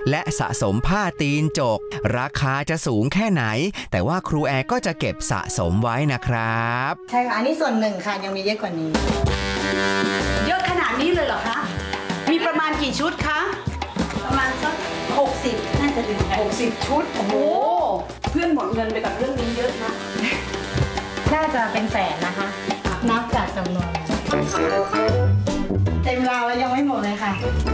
และสะสมผ้าตีนจกราคาจะสูงแค่ไหนแต่ว่าครูแอร์ก็จะเก็บสะสมไว้นะครับใช่ค่ะอันนี้ส่วนหนึ่งค่ะยังมีเยอะกว่านี้เยอะขนาดนี้เลยเหรอคะมีประมาณกี่ชุดคะประมาณสัก60น่าจะถึง60ชุดโอ้โหเพื่อนหมดเงินไปกับเรื่องนี้เยอะนะน่าจะเป็นแสนนะคะนับจากจำนวนเต็มราวแล้วยังไม่หมดเลยค่ะ